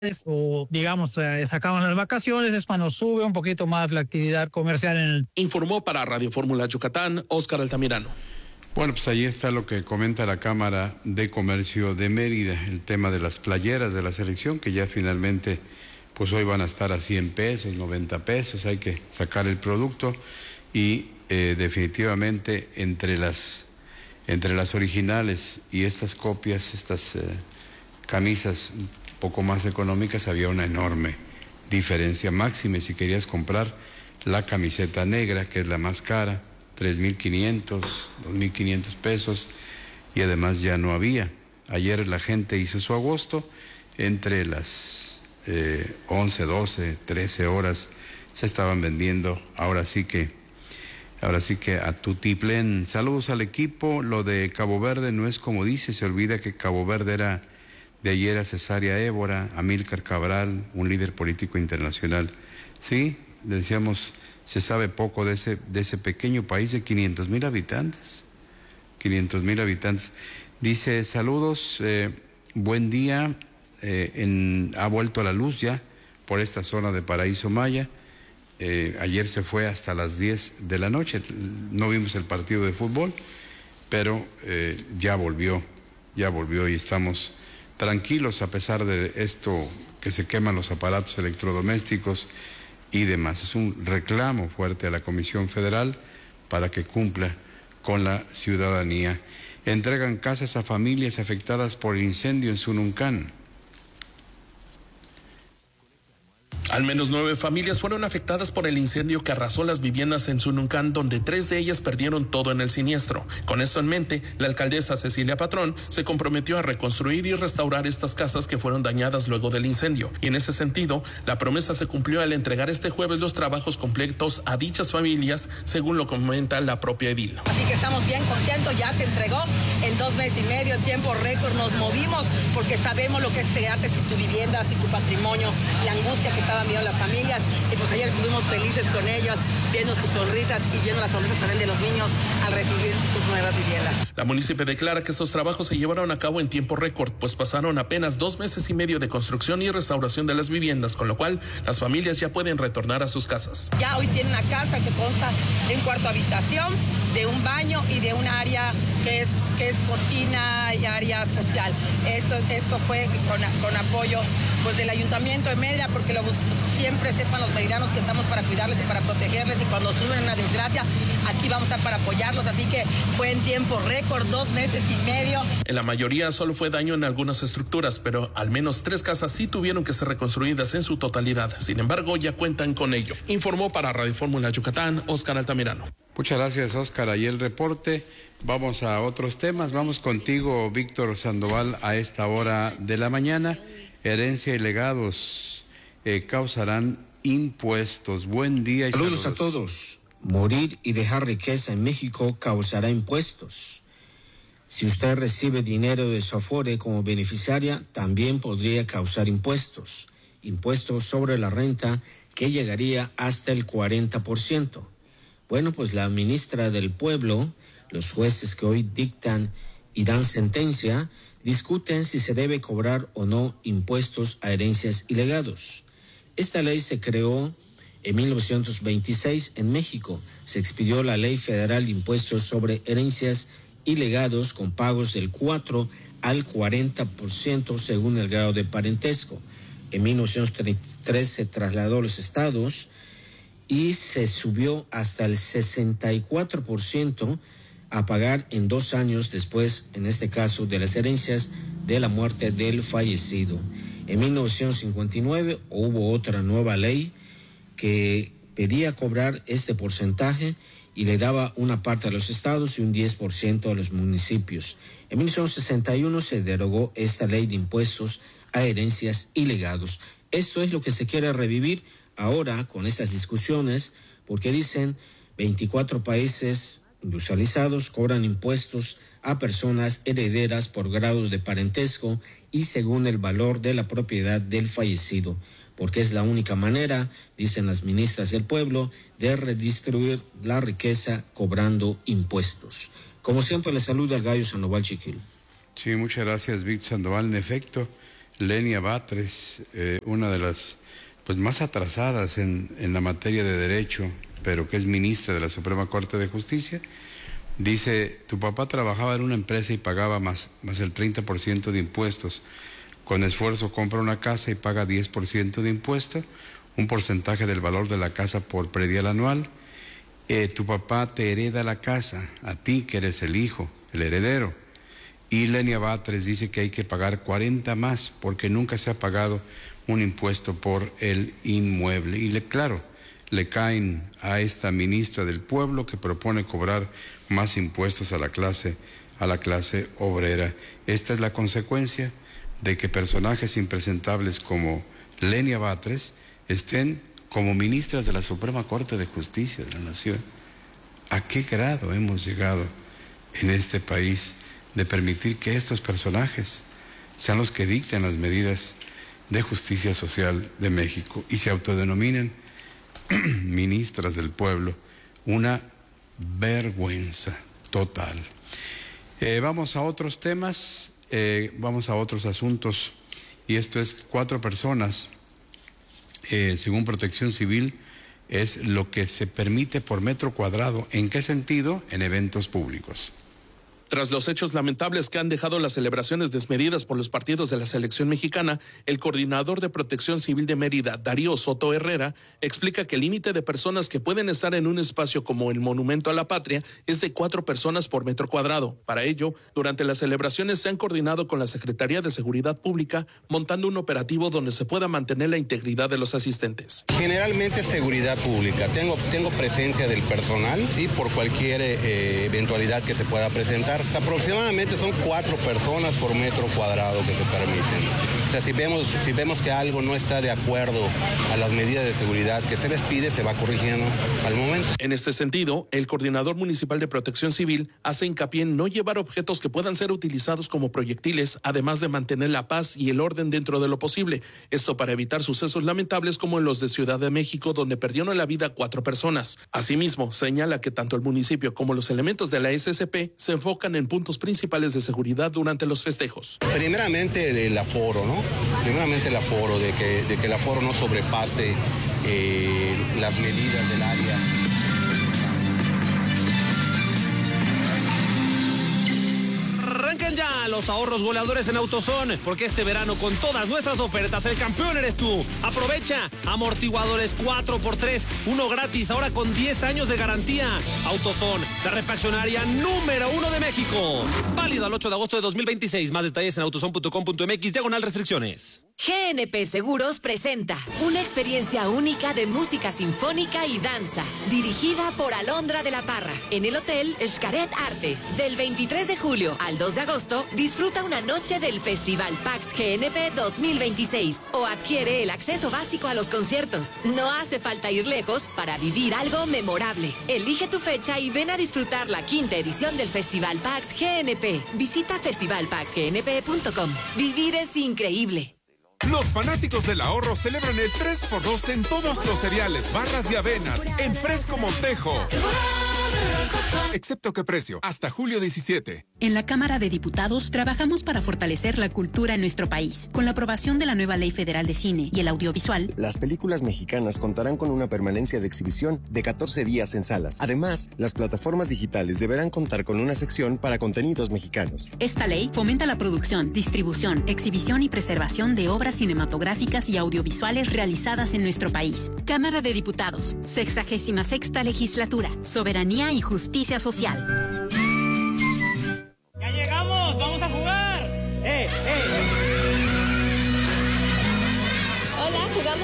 o digamos se acaban las vacaciones, es cuando sube un poquito más la actividad comercial en el... Informó para Radio Fórmula Yucatán, Óscar Altamirano. Bueno, pues ahí está lo que comenta la Cámara de Comercio de Mérida, el tema de las playeras de la selección, que ya finalmente, pues hoy van a estar a 100 pesos, 90 pesos, hay que sacar el producto y definitivamente entre las originales y estas copias, estas camisas un poco más económicas, había una enorme diferencia. Máxime si querías comprar la camiseta negra, que es la más cara, 3,500, 2,500 pesos, y además ya no había. Ayer la gente hizo su agosto, entre las 11, 12, 13 horas se estaban vendiendo, ahora sí que a tutiplén. Saludos al equipo. Lo de Cabo Verde no es como dice, se olvida que Cabo Verde era de ayer a Cesárea Évora, Amílcar Cabral, un líder político internacional. Sí, le decíamos, se sabe poco de ese pequeño país de 500,000 habitantes. 500,000 habitantes. Dice, saludos, buen día, ha vuelto la luz ya por esta zona de Paraíso Maya. Ayer se fue hasta las 10 de la noche, no vimos el partido de fútbol, pero ya volvió y estamos tranquilos a pesar de esto que se queman los aparatos electrodomésticos y demás. Es un reclamo fuerte a la Comisión Federal para que cumpla con la ciudadanía. Entregan casas a familias afectadas por incendio en Sununcán. Al menos 9 familias fueron afectadas por el incendio que arrasó las viviendas en Sununcán, donde 3 de ellas perdieron todo en el siniestro. Con esto en mente, la alcaldesa Cecilia Patrón se comprometió a reconstruir y restaurar estas casas que fueron dañadas luego del incendio. Y en ese sentido, la promesa se cumplió al entregar este jueves los trabajos completos a dichas familias, según lo comenta la propia edil. Así que estamos bien contentos, ya se entregó en 2 meses y medio, en tiempo récord nos movimos porque sabemos lo que es quedarte sin tu vivienda, sin tu patrimonio, la angustia que estaban viendo las familias, y pues ayer estuvimos felices con ellos, viendo sus sonrisas y viendo las sonrisas también de los niños al recibir sus nuevas viviendas. La municipio declara que estos trabajos se llevaron a cabo en tiempo récord, pues pasaron apenas 2 meses y medio de construcción y restauración de las viviendas, con lo cual las familias ya pueden retornar a sus casas. Ya hoy tienen una casa que consta de un cuarto habitación, de un baño y de un área que es cocina y área social. Esto fue con apoyo pues del Ayuntamiento de Mérida, porque siempre sepan los meridanos que estamos para cuidarles y para protegerles, y cuando suben una desgracia, aquí vamos a estar para apoyarlos. Así que fue en tiempo récord, 2 meses y medio. En la mayoría solo fue daño en algunas estructuras, pero al menos 3 casas sí tuvieron que ser reconstruidas en su totalidad. Sin embargo, ya cuentan con ello. Informó para Radio Fórmula Yucatán, Óscar Altamirano. Muchas gracias, Óscar. Ahí el reporte. Vamos a otros temas. Vamos contigo, Víctor Sandoval, a esta hora de la mañana. Herencia y legados causarán impuestos. Buen día y saludos a todos. Morir y dejar riqueza en México causará impuestos. Si usted recibe dinero de su Afore como beneficiaria, también podría causar impuestos. Impuestos sobre la renta que llegaría hasta el 40%. Bueno, pues la ministra del Pueblo, los jueces que hoy dictan y dan sentencia, discuten si se debe cobrar o no impuestos a herencias y legados. Esta ley se creó en 1926 en México. Se expidió la Ley Federal de Impuestos sobre Herencias y Legados con pagos del 4 al 40% según el grado de parentesco. En 1933 se trasladó a los estados y se subió hasta el 64% a pagar en 2 años después, en este caso, de las herencias de la muerte del fallecido. En 1959 hubo otra nueva ley que pedía cobrar este porcentaje y le daba una parte a los estados y un 10% a los municipios. En 1961 se derogó esta ley de impuestos a herencias y legados. Esto es lo que se quiere revivir ahora con estas discusiones, porque dicen 24 países industrializados cobran impuestos a personas herederas por grado de parentesco y según el valor de la propiedad del fallecido, porque es la única manera, dicen las ministras del pueblo, de redistribuir la riqueza cobrando impuestos. Como siempre, les saluda el Gallo Sandoval Chiquil. Sí, muchas gracias, Víctor Sandoval. En efecto, Lenia Batres, una de las pues más atrasadas en la materia de derecho, pero que es ministra de la Suprema Corte de Justicia, dice: tu papá trabajaba en una empresa y pagaba más el 30% de impuestos. Con esfuerzo compra una casa y paga 10% de impuesto, un porcentaje del valor de la casa por predial anual. Tu papá te hereda la casa, a ti que eres el hijo, el heredero. Y Lenia Batres dice que hay que pagar 40 más porque nunca se ha pagado un impuesto por el inmueble. Y claro, le caen a esta ministra del pueblo que propone cobrar más impuestos a la clase obrera. Esta es la consecuencia de que personajes impresentables como Lenia Batres estén como ministras de la Suprema Corte de Justicia de la Nación. ¿A qué grado hemos llegado en este país de permitir que estos personajes sean los que dicten las medidas de justicia social de México y se autodenominen ministras del pueblo? Una vergüenza total. Vamos a otros temas, vamos a otros asuntos, y esto es 4 personas, según Protección Civil, es lo que se permite por metro cuadrado. ¿En qué sentido? En eventos públicos. Tras los hechos lamentables que han dejado las celebraciones desmedidas por los partidos de la selección mexicana, el coordinador de Protección Civil de Mérida, Darío Soto Herrera, explica que el límite de personas que pueden estar en un espacio como el Monumento a la Patria es de 4 personas por metro cuadrado. Para ello, durante las celebraciones se han coordinado con la Secretaría de Seguridad Pública, montando un operativo donde se pueda mantener la integridad de los asistentes. Generalmente seguridad pública. Tengo presencia del personal, sí, por cualquier eventualidad que se pueda presentar. Aproximadamente son 4 personas por metro cuadrado que se permiten. O sea, si vemos que algo no está de acuerdo a las medidas de seguridad que se les pide, se va corrigiendo al momento. En este sentido, el coordinador municipal de Protección Civil hace hincapié en no llevar objetos que puedan ser utilizados como proyectiles, además de mantener la paz y el orden dentro de lo posible. Esto para evitar sucesos lamentables como en los de Ciudad de México, donde perdieron la vida 4 personas. Asimismo, señala que tanto el municipio como los elementos de la SCP se enfocan en puntos principales de seguridad durante los festejos. Primeramente el aforo, ¿no? Primeramente el aforo, de que el aforo no sobrepase las medidas del área. Arrancan ya los ahorros goleadores en AutoZone, porque este verano con todas nuestras ofertas el campeón eres tú. Aprovecha amortiguadores 4x3, uno gratis, ahora con 10 años de garantía. AutoZone, la refaccionaria número 1 de México. Válido al 8 de agosto de 2026. Más detalles en autozone.com.mx/restricciones. GNP Seguros presenta una experiencia única de música sinfónica y danza, dirigida por Alondra de la Parra, en el Hotel Xcaret Arte. Del 23 de julio al 2 de agosto, disfruta una noche del Festival Pax GNP 2026 o adquiere el acceso básico a los conciertos. No hace falta ir lejos para vivir algo memorable. Elige tu fecha y ven a disfrutar la 5ª edición del Festival Pax GNP. Visita festivalpaxgnp.com. Vivir es increíble. Los fanáticos del ahorro celebran el 3x2 en todos los cereales, barras y avenas, en Fresco Montejo. Excepto qué precio, hasta julio 17. En la Cámara de Diputados trabajamos para fortalecer la cultura en nuestro país. Con la aprobación de la nueva Ley Federal de Cine y el Audiovisual, las películas mexicanas contarán con una permanencia de exhibición de 14 días en salas. Además, las plataformas digitales deberán contar con una sección para contenidos mexicanos. Esta ley fomenta la producción, distribución, exhibición y preservación de obras cinematográficas y audiovisuales realizadas en nuestro país. Cámara de Diputados, 66ª Legislatura, Soberanía y Justicia Social. ¡Ya llegamos! ¡Vamos a jugar! Hola, ¿jugamos?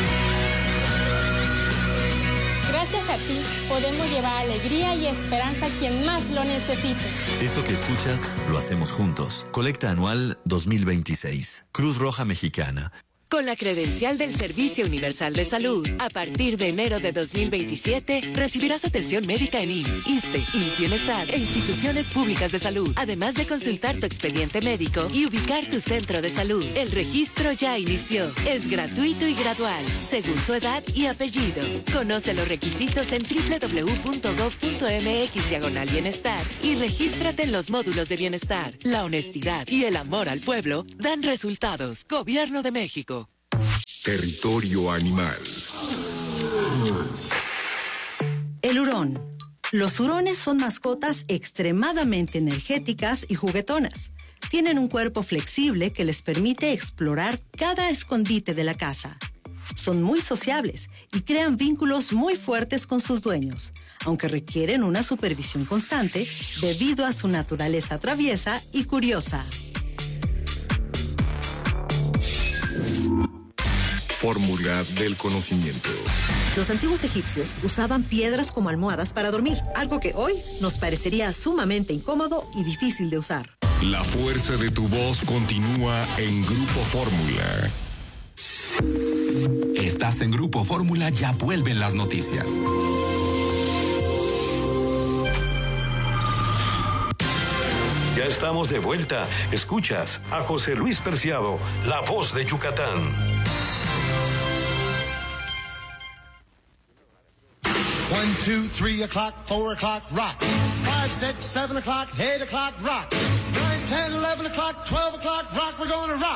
Gracias a ti podemos llevar alegría y esperanza a quien más lo necesite. Esto que escuchas lo hacemos juntos. Colecta anual 2026. Cruz Roja Mexicana. Con la credencial del Servicio Universal de Salud, a partir de enero de 2027, recibirás atención médica en IMSS, ISSSTE, IMSS Bienestar e instituciones públicas de salud, además de consultar tu expediente médico y ubicar tu centro de salud. El registro ya inició. Es gratuito y gradual, según tu edad y apellido. Conoce los requisitos en www.gov.mx/bienestar y regístrate en los módulos de bienestar. La honestidad y el amor al pueblo dan resultados. Gobierno de México. Territorio animal. El hurón. Los hurones son mascotas extremadamente energéticas y juguetonas. Tienen un cuerpo flexible que les permite explorar cada escondite de la casa. Son muy sociables y crean vínculos muy fuertes con sus dueños, aunque requieren una supervisión constante debido a su naturaleza traviesa y curiosa. Fórmula del conocimiento. Los antiguos egipcios usaban piedras como almohadas para dormir, algo que hoy nos parecería sumamente incómodo y difícil de usar. La fuerza de tu voz continúa en Grupo Fórmula. Estás en Grupo Fórmula, ya vuelven las noticias. Ya estamos de vuelta. Escuchas a José Luis Preciado, la voz de Yucatán. 1, 2, 3 o'clock, 4 o'clock, rock. 5, 6, 7 o'clock, 8 o'clock, rock. 9, 10, 11 o'clock, 12 o'clock, rock. We're gonna rock.